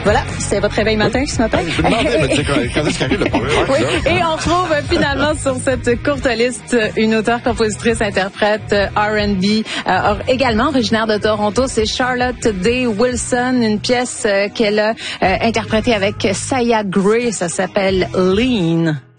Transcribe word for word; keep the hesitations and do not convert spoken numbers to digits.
Voilà, c'est votre réveil matin oui. ce matin. Je me demandais, mais quand, quand est-ce qu'arrive le premier rock, oui. là? Et on retrouve finalement sur cette courte liste une auteure, compositrice, interprète R and B, euh, également originaire de Toronto. C'est Charlotte Day Wilson, une pièce euh, qu'elle a euh, interprétée avec Saya Gray. Ça s'appelle Lean.